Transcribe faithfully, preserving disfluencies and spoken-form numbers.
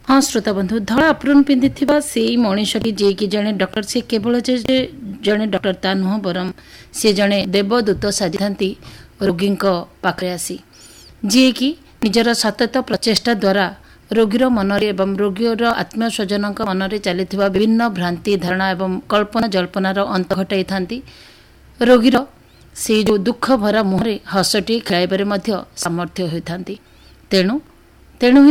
हाँ श्रोता बंधु धड़ा आप्रोन पिंधि से मनीषटी जी की जड़े डॉक्टर से केवल जे जड़े डॉक्टर ता नुह बरम से जड़े देवदूत साजिथांती रोगी पाखे आसी जी की निजर सतत प्रचेष्टा द्वारा रोगीर मनरे एवं रोगीर आत्मीय स्वजन मनरे चली विभिन्न भ्रांति धारणा एवं कल्पना जल्पनार अंत घटाई थांती रोगीर से जो दुख भरा मुहरे हसटी खेलाइबारे मध्य सामर्थ्य होइथांती तेणु तेणु